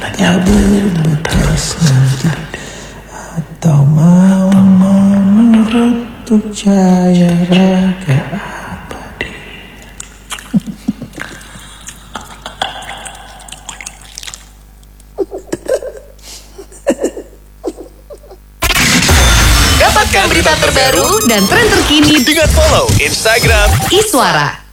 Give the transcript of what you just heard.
tak berbekas atau mau menurut percaya raga abadi. Dapatkan berita terbaru dan tren terkini dengan follow Instagram Iswara.